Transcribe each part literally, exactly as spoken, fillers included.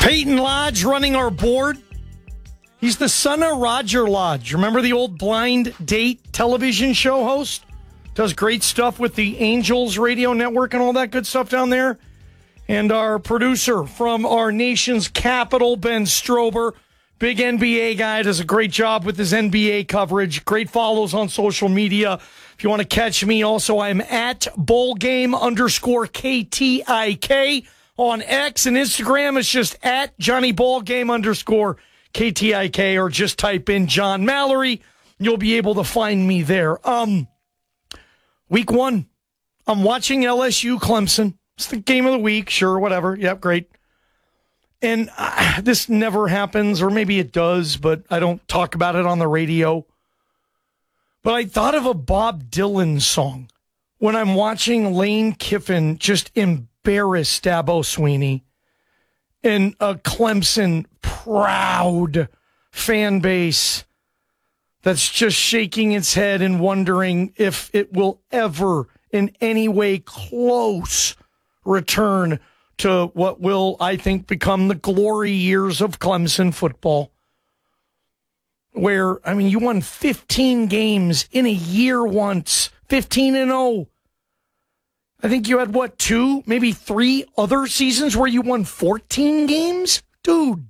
Peyton Lodge running our board. He's the son of Roger Lodge. Remember the old Blind Date television show host? Does great stuff with the Angels radio network and all that good stuff down there. And our producer from our nation's capital, Ben Strober, big N B A guy, does a great job with his N B A coverage. Great follows on social media. If you want to catch me, also, I'm at bowlgame underscore K T I K on X, and Instagram is just at Johnny Ballgame underscore K T I K, or just type in John Mallory. You'll be able to find me there. Um, week one, I'm watching L S U Clemson. It's the game of the week, sure, whatever. Yep, great. And uh, this never happens, or maybe it does, but I don't talk about it on the radio. But I thought of a Bob Dylan song when I'm watching Lane Kiffin just embarrass Dabo Swinney and a Clemson proud fan base that's just shaking its head and wondering if it will ever in any way close return to what will, I think, become the glory years of Clemson football. Where, I mean, you won fifteen games in a year once, fifteen and oh. I think you had, what, two, maybe three other seasons where you won fourteen games? Dude.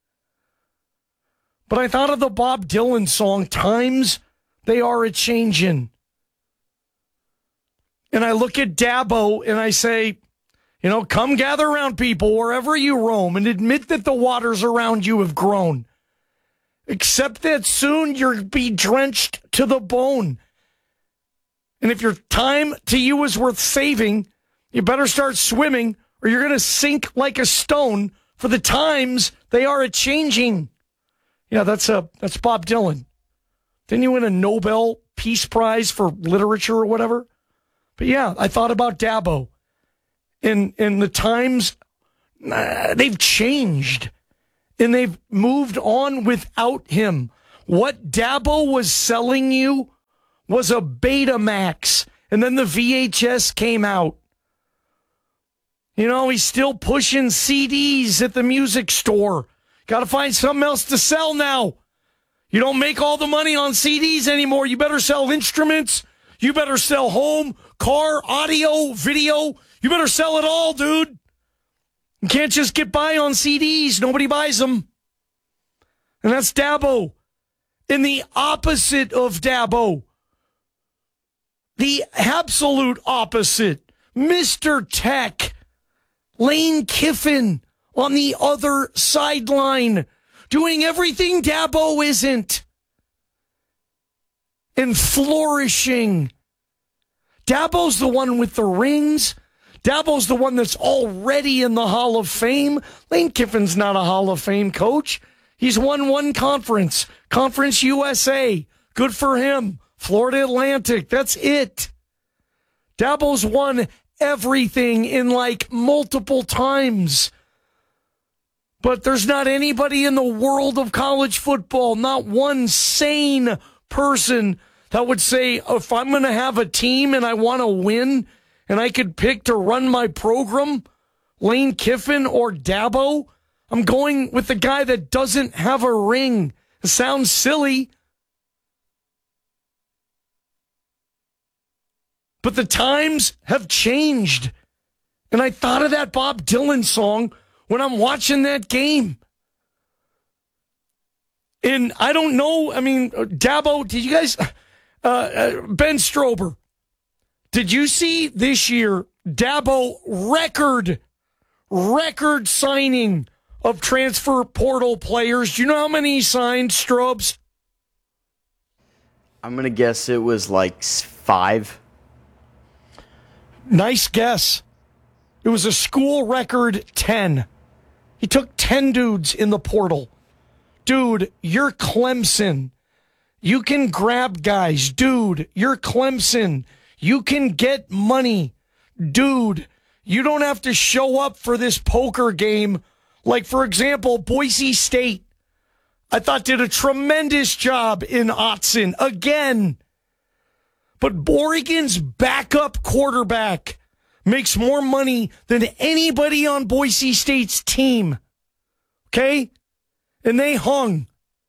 But I thought of the Bob Dylan song, Times They Are A-Changin'. And I look at Dabo and I say, you know, come gather around, people, wherever you roam, and admit that the waters around you have grown. Except that soon you'll be drenched to the bone. And if your time to you is worth saving, you better start swimming or you're going to sink like a stone, for the times they are a-changing. Yeah, that's a that's Bob Dylan. Didn't you win a Nobel Peace Prize for literature or whatever? But yeah, I thought about Dabo. And, and the times, uh, they've changed. And they've moved on without him. What Dabo was selling you was a Betamax, and then the V H S came out. You know, he's still pushing C Ds at the music store. Got to find something else to sell now. You don't make all the money on C Ds anymore. You better sell instruments. You better sell home, car, audio, video. You better sell it all, dude. You can't just get by on C Ds. Nobody buys them. And that's Dabo. And the opposite of Dabo, the absolute opposite, Mister Tech, Lane Kiffin on the other sideline, doing everything Dabo isn't, and flourishing. Dabo's the one with the rings. Dabo's the one that's already in the Hall of Fame. Lane Kiffin's not a Hall of Fame coach. He's won one conference, Conference U S A. Good for him. Florida Atlantic, that's it. Dabo's won everything in like multiple times. But there's not anybody in the world of college football, not one sane person that would say, if I'm going to have a team and I want to win, and I could pick to run my program, Lane Kiffin or Dabo, I'm going with the guy that doesn't have a ring. It sounds silly, but the times have changed. And I thought of that Bob Dylan song when I'm watching that game. And I don't know, I mean, Dabo, did you guys, uh, uh, Ben Strober, did you see this year Dabo record, record signing of transfer portal players? Do you know how many he signed, Strobes? I'm going to guess it was like five. Nice guess. It was a school record ten. He took ten dudes in the portal. Dude, you're Clemson. You can grab guys. Dude, you're Clemson. You can get money. Dude, you don't have to show up for this poker game. Like, for example, Boise State, I thought did a tremendous job in Autzen again. But Oregon's backup quarterback makes more money than anybody on Boise State's team. Okay? And they hung.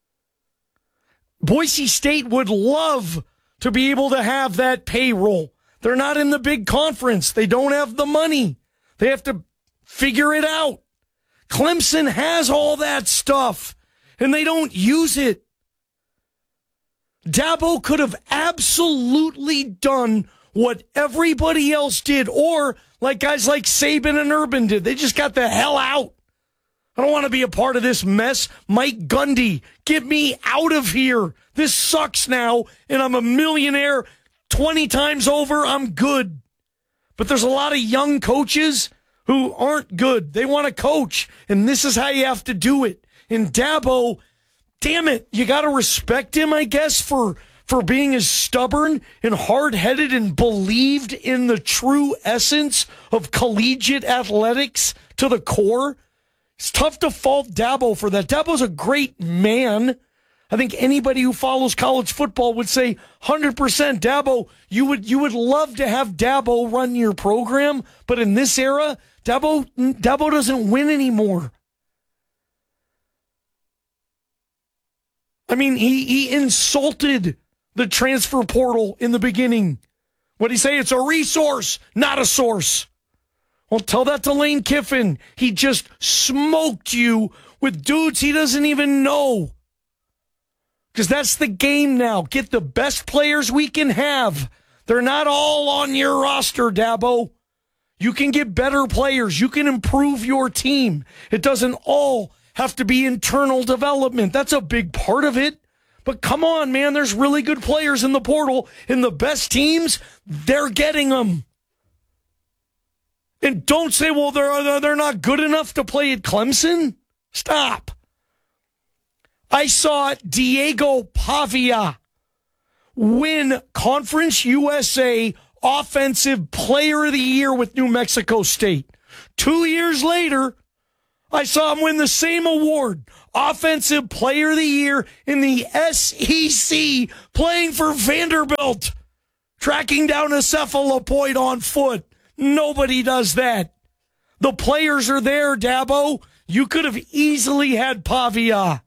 Boise State would love to be able to have that payroll. They're not in the big conference. They don't have the money. They have to figure it out. Clemson has all that stuff, and they don't use it. Dabo could have absolutely done what everybody else did, or like guys like Saban and Urban did. They just got the hell out. I don't want to be a part of this mess. Mike Gundy, get me out of here. This sucks now, and I'm a millionaire twenty times over. I'm good. But there's a lot of young coaches who aren't good. They want to coach, and this is how you have to do it. And Dabo, damn it, you got to respect him, I guess, for, for being as stubborn and hard-headed and believed in the true essence of collegiate athletics to the core. It's tough to fault Dabo for that. Dabo's a great man. I think anybody who follows college football would say one hundred percent Dabo, you would you would love to have Dabo run your program, but in this era, Dabo Dabo doesn't win anymore. I mean, he he insulted the transfer portal in the beginning. What did he say? It's a resource, not a source. Well, tell that to Lane Kiffin. He just smoked you with dudes he doesn't even know. Because that's the game now. Get the best players we can have. They're not all on your roster, Dabo. You can get better players. You can improve your team. It doesn't all have to be internal development. That's a big part of it. But come on, man. There's really good players in the portal. And the best teams, they're getting them. And don't say, well, they're, they're not good enough to play at Clemson. Stop. I saw Diego Pavia win Conference U S A Offensive Player of the Year with New Mexico State. Two years later, I saw him win the same award, Offensive Player of the Year in the S E C, playing for Vanderbilt, tracking down a cephalopoid on foot. Nobody does that. The players are there, Dabo. You could have easily had Pavia.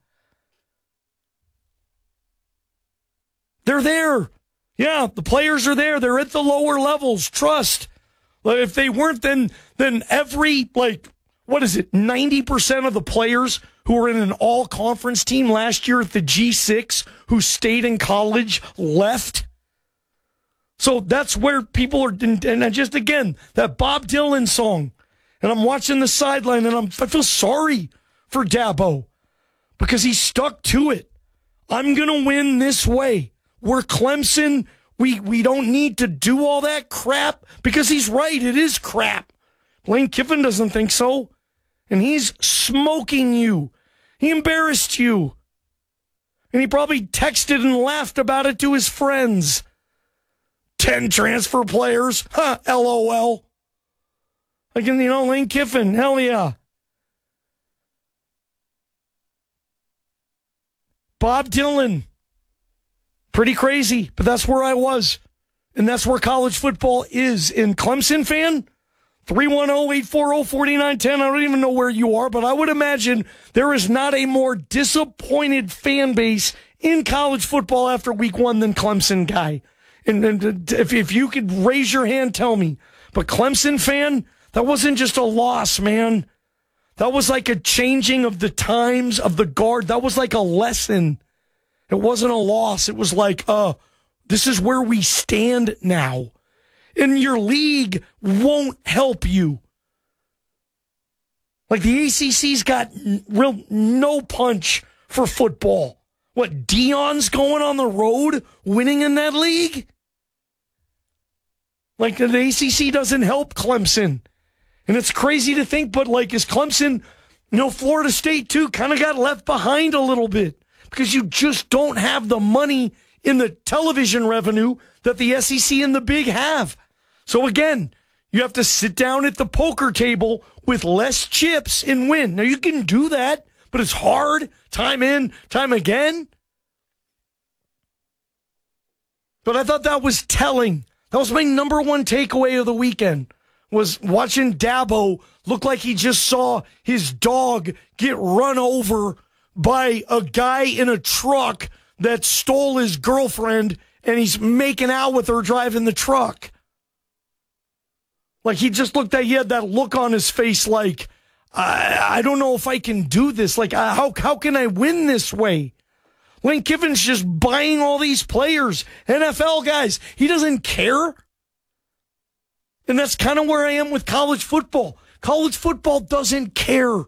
They're there. Yeah, the players are there. They're at the lower levels. Trust. If they weren't, then then every, like, what is it, ninety percent of the players who were in an all-conference team last year at the G six who stayed in college left. So that's where people are, and just again, that Bob Dylan song. And I'm watching the sideline, and I'm, I feel sorry for Dabo because he stuck to it. I'm going to win this way. We're Clemson. We, we don't need to do all that crap because he's right. It is crap. Lane Kiffin doesn't think so. And he's smoking you. He embarrassed you. And he probably texted and laughed about it to his friends. Ten transfer players. Huh, LOL. Like, you know, Lane Kiffin. Hell yeah. Bob Dylan. Pretty crazy, but that's where I was. And that's where college football is. In Clemson fan, three one zero, eight four zero, four nine one zero. I don't even know where you are, but I would imagine there is not a more disappointed fan base in college football after week one than Clemson guy. And, and if, if you could raise your hand, tell me. But Clemson fan, that wasn't just a loss, man. That was like a changing of the times of the guard. That was like a lesson. It wasn't a loss. It was like, uh, this is where we stand now. And your league won't help you. Like the A C C's got n- real no punch for football. What, Dion's going on the road winning in that league? Like the A C C doesn't help Clemson. And it's crazy to think, but like is Clemson, you know, Florida State too kind of got left behind a little bit. Because you just don't have the money in the television revenue that the S E C and the Big have. So again, you have to sit down at the poker table with less chips and win. Now you can do that, but it's hard, time in, time again. But I thought that was telling. That was my number one takeaway of the weekend, was watching Dabo looked like he just saw his dog get run over by a guy in a truck that stole his girlfriend, and he's making out with her driving the truck. Like, he just looked at, he had that look on his face like, I, I don't know if I can do this. Like, uh, how, how can I win this way? Lane Kiffin's just buying all these players, N F L guys. He doesn't care. And that's kind of where I am with college football. College football doesn't care.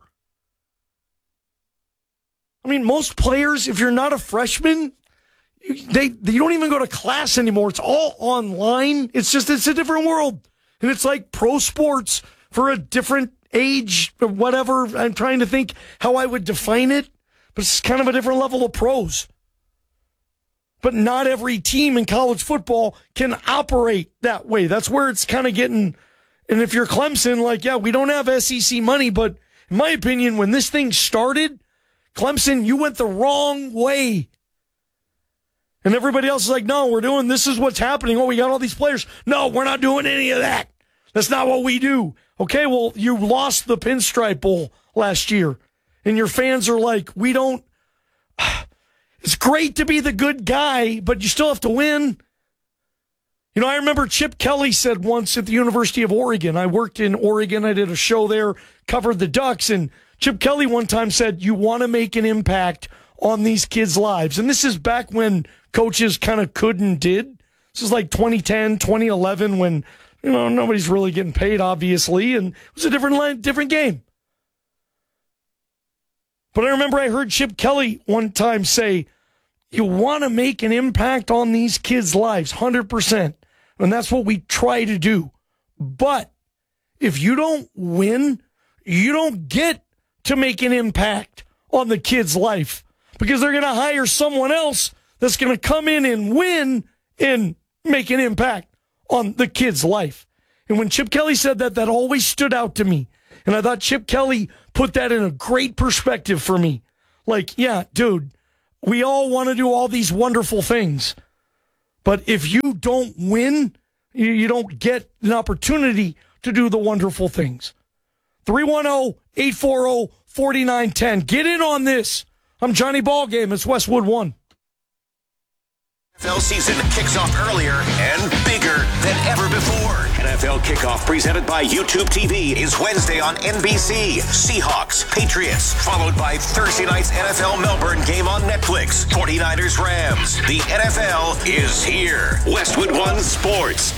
I mean, most players, if you're not a freshman, you, they, they don't even go to class anymore. It's all online. It's just, it's a different world. And it's like pro sports for a different age or whatever. I'm trying to think how I would define it, but it's kind of a different level of pros. But not every team in college football can operate that way. That's where it's kind of getting, and if you're Clemson, like, yeah, we don't have S E C money, but in my opinion, when this thing started, Clemson, you went the wrong way. And everybody else is like, no, we're doing, this is what's happening. Oh, we got all these players. No, we're not doing any of that. That's not what we do. Okay, well, you lost the Pinstripe Bowl last year. And your fans are like, we don't, it's great to be the good guy, but you still have to win. You know, I remember Chip Kelly said once at the University of Oregon, I worked in Oregon, I did a show there, covered the Ducks, and Chip Kelly one time said, you want to make an impact on these kids' lives. And this is back when coaches kind of could and did. This is like twenty ten, twenty eleven, when, you know, nobody's really getting paid, obviously, and it was a different, different game. But I remember I heard Chip Kelly one time say, you want to make an impact on these kids' lives, one hundred percent. And that's what we try to do. But if you don't win, you don't get to make an impact on the kid's life, because they're going to hire someone else that's going to come in and win and make an impact on the kid's life. And when Chip Kelly said that, that always stood out to me. And I thought Chip Kelly put that in a great perspective for me. Like, yeah, dude, we all want to do all these wonderful things. But if you don't win, you, you don't get an opportunity to do the wonderful things. three one zero, eight four zero, four nine one zero. Get in on this. I'm Johnny Ballgame. It's Westwood One. N F L season kicks off earlier and bigger than ever before. N F L Kickoff presented by YouTube T V is Wednesday on N B C. Seahawks, Patriots, followed by Thursday night's N F L Melbourne game on Netflix. forty-niners, Rams. The N F L is here. Westwood One Sports.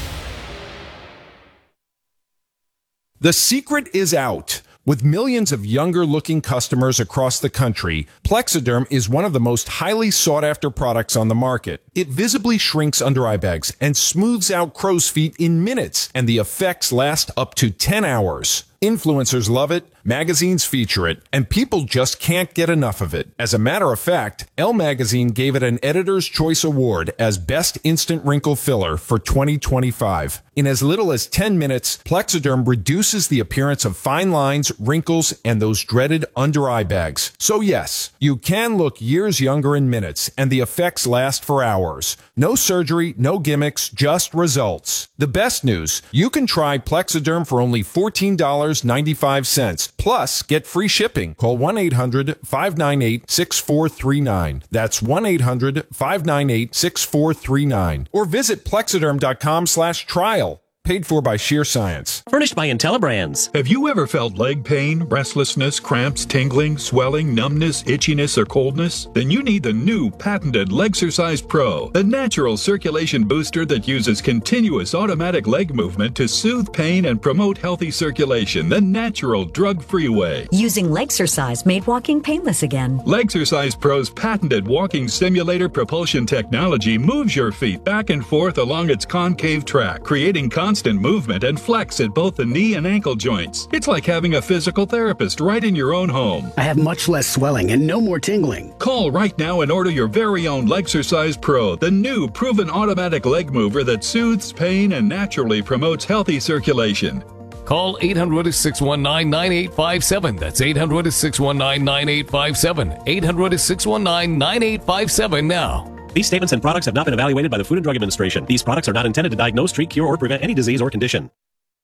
The secret is out. With millions of younger-looking customers across the country, Plexiderm is one of the most highly sought-after products on the market. It visibly shrinks under-eye bags and smooths out crow's feet in minutes, and the effects last up to ten hours. Influencers love it, magazines feature it, and people just can't get enough of it. As a matter of fact, Elle Magazine gave it an Editor's Choice Award as Best Instant Wrinkle Filler for twenty twenty-five. In as little as ten minutes, Plexiderm reduces the appearance of fine lines, wrinkles, and those dreaded under-eye bags. So yes, you can look years younger in minutes, and the effects last for hours. No surgery, no gimmicks, just results. The best news, you can try Plexiderm for only fourteen dollars and ninety-five cents. Plus, get free shipping. Call one eight hundred, five nine eight, six four three nine. That's one eight hundred, five nine eight, six four three nine. Or visit plexiderm.com slash trial. Paid for by Sheer Science. Furnished by IntelliBrands. Have you ever felt leg pain, restlessness, cramps, tingling, swelling, numbness, itchiness, or coldness? Then you need the new patented Legsercise Pro, the natural circulation booster that uses continuous automatic leg movement to soothe pain and promote healthy circulation the natural, drug-free way. Using Legsercise made walking painless again. Legsercise Pro's patented walking simulator propulsion technology moves your feet back and forth along its concave track, creating constant Constant movement and flex at both the knee and ankle joints. It's like having a physical therapist right in your own home. I have much less swelling and no more tingling. Call right now and order your very own Legsercise Pro, the new proven automatic leg mover that soothes pain and naturally promotes healthy circulation. Call eight hundred, six one nine, nine eight five seven. That's eight hundred, six one nine, nine eight five seven. eight hundred, six one nine, nine eight five seven now. These statements and products have not been evaluated by the Food and Drug Administration. These products are not intended to diagnose, treat, cure, or prevent any disease or condition.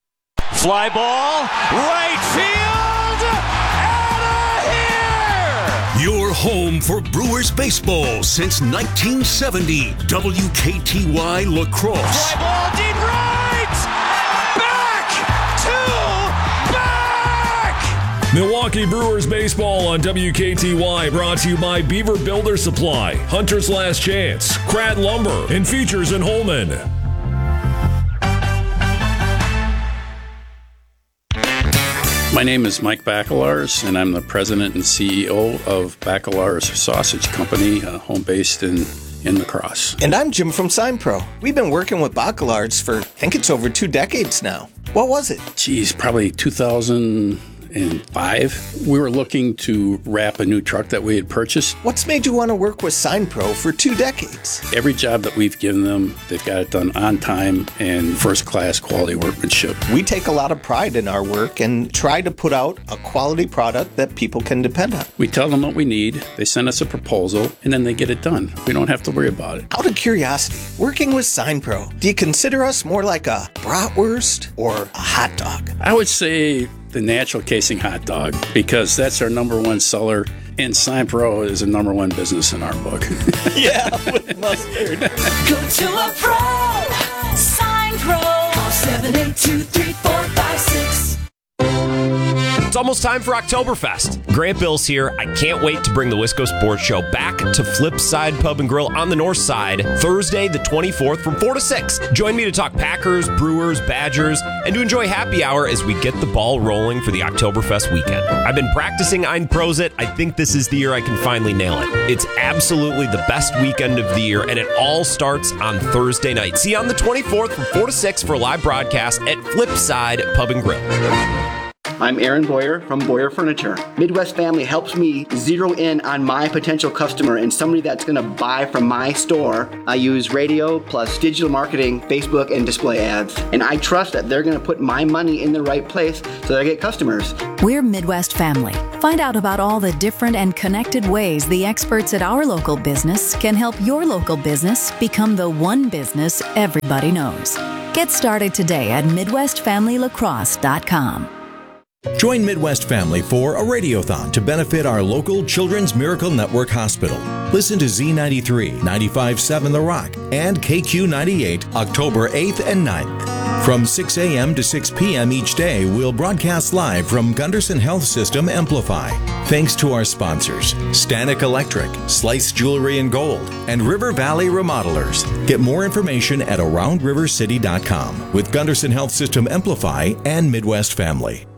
Fly ball, right field, out of here! Your home for Brewers baseball since nineteen seventy. W K T Y La Crosse. Fly ball, deep right! Back to back! Milwaukee Brewers baseball on W K T Y, brought to you by Beaver Builder Supply, Hunter's Last Chance, Crad Lumber, and Features in Holman. My name is Mike Bacelars, and I'm the president and C E O of Bacelars Sausage Company, uh, home based in, in La Crosse. And I'm Jim from SignPro. We've been working with Bacelars for, I think it's over two decades now. What was it? Geez, probably two thousand five. We were looking to wrap a new truck that we had purchased. What's made you want to work with SignPro for two decades? Every job that we've given them, they've got it done on time and first-class quality workmanship. We take a lot of pride in our work and try to put out a quality product that people can depend on. We tell them what we need, they send us a proposal, and then they get it done. We don't have to worry about it. Out of curiosity, working with SignPro, do you consider us more like a bratwurst or a hot dog? I would say the natural casing hot dog, because that's our number one seller, and SignPro is a number one business in our book. Yeah, with mustard. Go to a pro, SignPro, call seven eight two, three four five six. It's almost time for Oktoberfest. Grant Bills here. I can't wait to bring the Wisco Sports Show back to Flipside Pub and Grill on the north side Thursday the twenty-fourth from four to six. Join me to talk Packers, Brewers, Badgers, and to enjoy happy hour as we get the ball rolling for the Oktoberfest weekend. I've been practicing Ein Prosit. I think this is the year I can finally nail it. It's absolutely the best weekend of the year, and it all starts on Thursday night. See you on the twenty-fourth from four to six for a live broadcast at Flipside Pub and Grill. I'm Aaron Boyer from Boyer Furniture. Midwest Family helps me zero in on my potential customer and somebody that's going to buy from my store. I use radio plus digital marketing, Facebook, and display ads. And I trust that they're going to put my money in the right place so that I get customers. We're Midwest Family. Find out about all the different and connected ways the experts at our local business can help your local business become the one business everybody knows. Get started today at midwest family lacrosse dot com. Join Midwest Family for a radiothon to benefit our local Children's Miracle Network Hospital. Listen to Z ninety-three, ninety-five point seven The Rock and K Q ninety-eight, October eighth and ninth. From six a.m. to six p.m. each day, we'll broadcast live from Gunderson Health System Amplify. Thanks to our sponsors, Stanek Electric, Slice Jewelry and Gold, and River Valley Remodelers. Get more information at around river city dot com with Gunderson Health System Amplify and Midwest Family.